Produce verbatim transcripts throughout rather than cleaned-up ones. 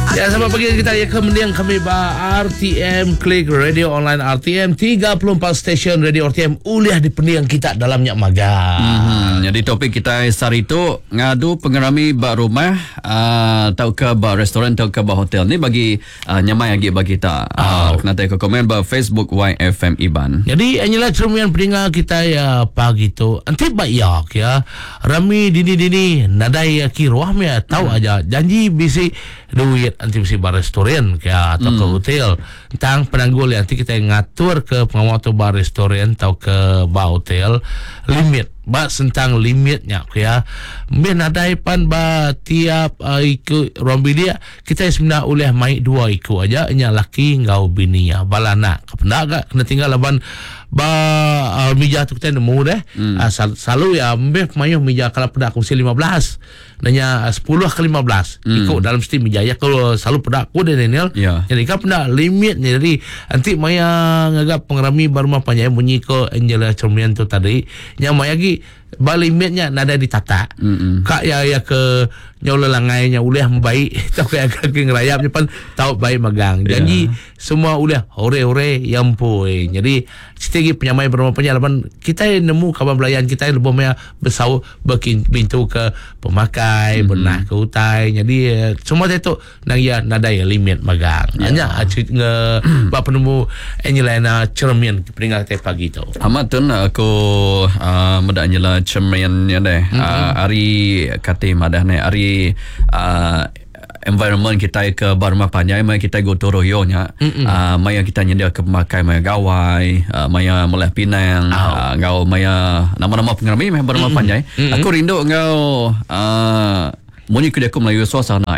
Ya, selamat pagi kita ya kemudian kami ba R T M Klik Radio Online R T M tiga puluh empat stesen radio R T M uliah di pendiang kita dalamnya magang. Hmm, jadi topik kita hari itu ngadu pengerami bak rumah uh, atau ke bak restoran atau ke bak hotel ni bagi uh, nyamai lagi bagi kita. Uh, oh. Nanti ke komen bak Facebook Y F M Iban. Jadi inilah cermian pendengar kita ya pagi tu. Anti bayak ya. Rami dini-dini nadai kiruah ya tahu hmm. aja janji bisi duit nanti mesti bar restoran kaya atau hmm. ke hotel tentang penanggul nanti kita ngatur ke pengawal atau bar restoran atau ke bar hotel limit ba tentang limitnya kaya men ada pan ba tiap uh, ikut rombi dia kita sebenarnya oleh mai dua ikut aja nya laki ngau bininya balana kependa gak kena tinggal laban ba uh, mija tu kita nemu deh hmm. uh, sal, selalu ya mbeh mayo mija kalau peda aku lima belas nanya sepuluh ke lima belas hmm. ikut dalam seti mija ya kalau selalu peda aku deh Daniel yeah. Jadi kan peda limit ni jadi nanti maya ngagap pengerami barma panjang bunyi ko Angela cermian tu tadi nya maya gi ba limitnya nada ditata mm-hmm. Kak ya ya ke nyola langainya ulah baik tau kayak ke ngerayap depan tahu baik magang janji yeah. Semua ulah hore-hore yang pui jadi setegi penyamai berapa penyalaman kita nemu kawan belayan kita lebih banyak bersau bikin pintu ke pemakai mm-hmm. Benah ke utai jadi uh, semua itu nang ya nada ya limit magang yeah. Hanya acik nge ba penemu Angelina cermin peringkat pagi tu amat tun aku uh, medaknya lah cermin ya deh mm-hmm. uh, hari kata madah ni hari uh, environment kita ke barma panjang mai kita go toroyonya uh, maya kita nyedia ke pemakai maya gawai uh, maya mulai pinang oh. uh, ngau maya nama-nama pengerami maya barma panjang aku rindu ngau uh, Muni kuda aku Melayu suasana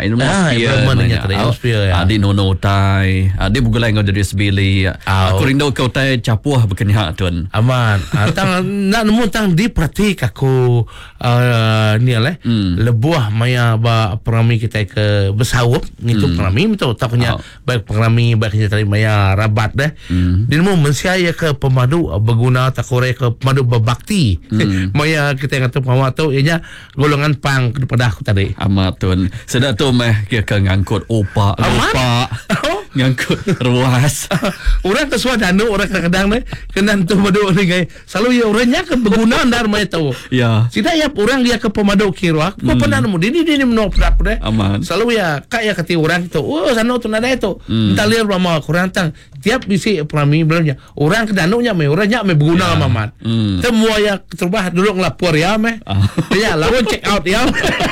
atmosphere ya. Di nono tai, di bugulai ngau dari sebili. Aku rindu kau tai capuah berkenyak tuan. Aman. Tang nak nemu tang di praktik aku ni lah. Lebuah maya ba pengrami kita ke bersawup ngitu pengrami betul taknya baik pengrami baik kita tadi maya rabat deh. Di nemu mensiaya ke pemadu berguna takore ke pemadu berbakti. Maya kita ngatu pemadu ianya golongan pang kepada aku tadi. Amat tuan. Sedap tu meh kira ngangkut opak, opak. Ngangkut ruas. Orang ke suadana, orang kadang-kadang ni kena tu pemadu ni gay. Selalu ya orangnya ke berguna dar mai tahu. Ya. Sida ya orang dia ke pemadu kira. Apa pernah nemu dini dini menok prak deh. Aman. Selalu ya kak ya kati orang tu. Oh sana tu nada itu. Entah lihat lama kurang tang. Tiap bisi perami belanja. Orang ke danunya me, orangnya me berguna mamat. Semua ya terubah dulu ngelapor ya me. Ya lawan check out ya.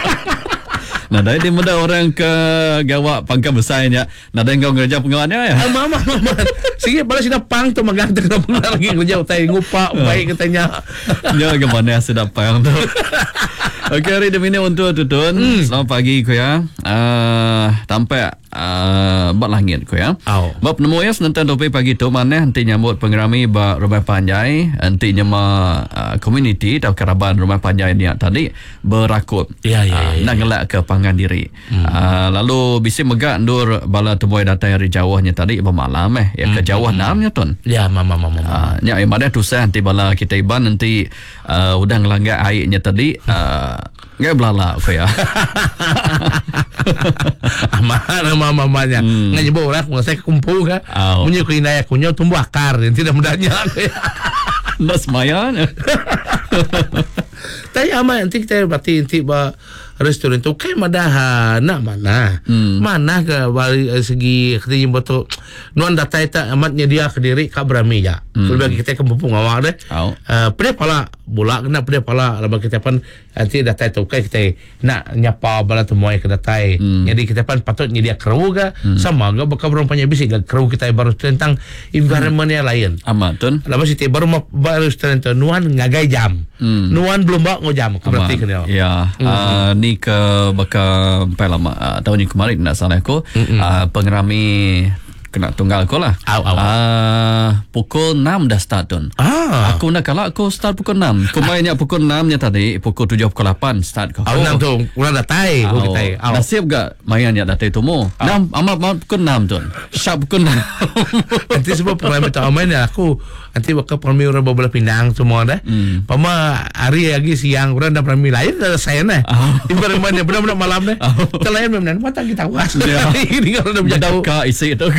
Nah, dari dia muda orang ke gawak pangkat besarnya. Nah, dari kau kerja penggawannya ya. Mama, mama. Sikit balas sida pang tu magang tu nak lagi kerja utai ngupak baik katanya. Ya, gimana sudah pang tu. Okey, hari ini untuk tutun. Hmm. Selamat pagi ku ya. Uh, tampak uh, bak langit ku ya. Oh. Bab nemu ya senantiasa topik pagi tu mana nanti nyambut pengerami bak rumah panjai, nanti nyama uh, community atau kerabat rumah panjai ni tadi berakut. Ya, ya, ya. Uh, nak ngelak ke pangan diri. Hmm. Uh, lalu bisa megak ndur bala temuai datang dari jauhnya tadi bermalam eh ya ke jauh namanya ton. Ya, mama mama mama. Uh, nya ibadah tu sah nanti bala kita iban nanti uh, udah ngelanggar airnya tadi uh, nggak belala aku ya. Aman mama mamanya. Hmm. Nggak nyebut orang nggak saya kumpul kan. Oh. Punya kuinaya kunyau tumbuh akar yang tidak mudahnya. Nggak semayanya. Tapi aman nanti kita berarti nanti bah restoran tu kan madah nak mana hmm. mana ke bari segi kita betul nuan data itu amat nyedia ke diri kak berami ya hmm. Kalau bagi kita ke mumpung awak deh oh. uh, pada pala bola kena pada pala lepas kita pun nanti data itu kan kita nak nyapa bala temuai ke data hmm. Jadi kita pun patut nyedia kru ke hmm. sama ke bakal berumpanya bisa ke kru kita baru tentang environment yang lain amat tun lepas itu baru baru restoran tu nuan ngagai jam hmm. Nuan belum bak ngojam berarti kena ya hmm. uh, ni ke bakal sampai lama uh, tahun ni kemarin nak salah aku uh, pengerami kena tunggal ko lah. Aw, aw. Uh, pukul enam dah start tu. Ah. Aku nak kalau aku start pukul enam. Kau mainnya pukul enam nya tadi, pukul tujuh pukul lapan start kau. Aw, enam tu, ulang dah tay. Aw. Oh, kita. Aw. Dah siap gak mainnya dah tay tu mo. enam amat amat pukul enam tu. Sharp pukul enam. Nanti sebab pernah minta main aku. Nanti bakal permi orang bawa Pinang semua dah. Hmm. Pama hari lagi siang orang dah permi lain dah saya nah. Ibarat mana benar-benar malam dah. Kita lain memang mata kita was. Ini kalau dah berjauh. Ka isi itu.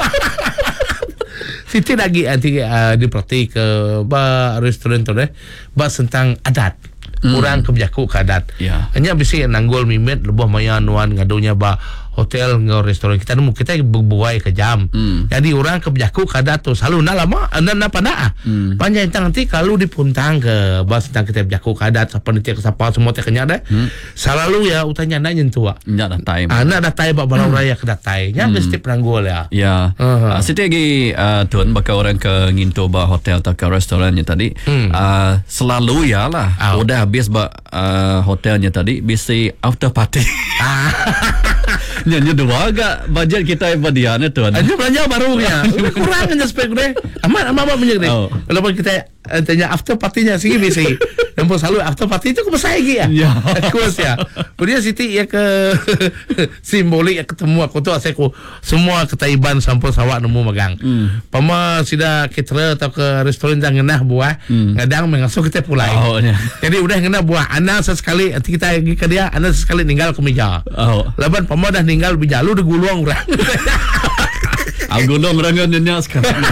Siti lagi nanti uh, diperhati ke ba restoran tu deh. Ba tentang adat. Hmm. Orang kebijaku ke adat. Ya. Hanya bisa nanggul mimet lebih maya nuan ngadunya ba hotel ngau restoran kita nemu kita berbuai ke jam. Hmm. Jadi orang kebijaku ke adat tu selalu nak lama anda nak pada. Hmm. Panjang nanti kalau dipuntang ke ba tentang kita berjaku ke adat siapa nanti ke siapa semua teh kenya deh. Hmm. Selalu ya utanya nak nyentuh. Nya dah time. Anak dah tay ba balau raya ke datai. Nya Hmm. mesti nanggul ya. Ya. Uh-huh. Uh, Siti lagi uh, tuan bakal orang ke nginto ba hotel atau ke restorannya tadi. Hmm. Uh, selalu ya lah. Oh. Udah habis ba uh, hotelnya tadi bisa after party. Nyanyi dua agak budget kita ibadiannya tuan. Aja belanja barunya. Kurang aja spek deh. Amat amat amat menjadi. Oh. Kalau kita uh, tanya after party-nya sih bisa. Dan pun selalu after party itu kebesar lagi ya. Ya. Kuas ya. Kemudian Siti ya ke simbolik ya ketemu aku tu aku semua ketaiban sampai sawak nemu megang. Hmm. Pama sida caterer atau ke restoran jangan ngenah buah. Hmm. Ngadang mengasuh kita pulai. Oh, ya. Jadi udah ngenah buah anak sesekali nanti kita pergi ke dia anak sesekali tinggal ke meja. Oh. Laban pama dah tinggal bija lu digulung orang. Aku dong orang nyanyi sekarang.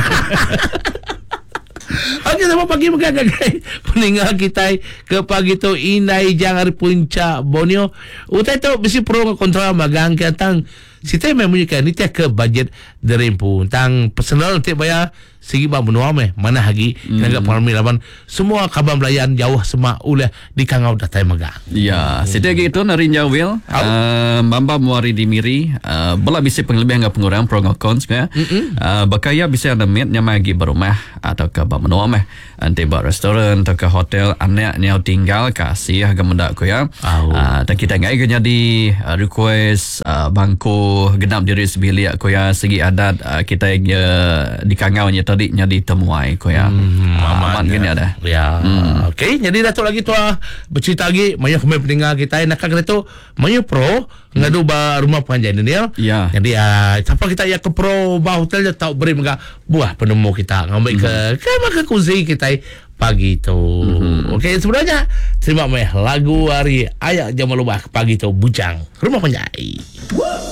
Okey, sama pagi megagai peninggal kita ke pagi tu inai jangan puncak Borneo. Utai tu bisi pro kontrol magang katang. Sita memang kan ni ke budget dari pun tang personal nanti bayar segi bang benua meh mana lagi hmm. Naga parmi laban semua kabar belayan jauh semua ulah di kangau datai magang. Ya, setiap gitu narinja will uh, mamba muari dimiri uh, bola bisa penglebihan dengan pengurang pro ngakons ya. Uh, bakaya bisa ada met nyamagi berumah atau ke benua meh nanti bar restoran atau ke hotel anak nyau tinggal kasih agak mendak ko ya. Oh. Uh, dan kita ngai jadi uh, request uh, bangko genap diri sebilik ko ya segi adat uh, kita uh, di kangau nya tadi nya ditemuai ko ya. Hmm, uh, aman gini ada. Ya. Hmm. Okey, jadi datuk lagi tu ah bercerita lagi maya kami pendengar kita nak kata tu maya pro hmm. ngadu ba rumah panjang ni ya. Ya. Jadi uh, siapa kita ya ke pro ba hotel dia tahu beri mega buah penemu kita ngambil hmm. ke ke ke kunci kita pagi tu. Mm-hmm. Okey, sebenarnya terima kasih lagu hari ayak jam lubah pagi tu bujang rumah panjang.